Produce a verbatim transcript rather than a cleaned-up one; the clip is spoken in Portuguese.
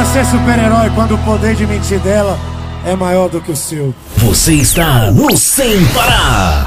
ela ser super-herói quando o poder de mentir dela é maior do que o seu. Você está no Sem Parar.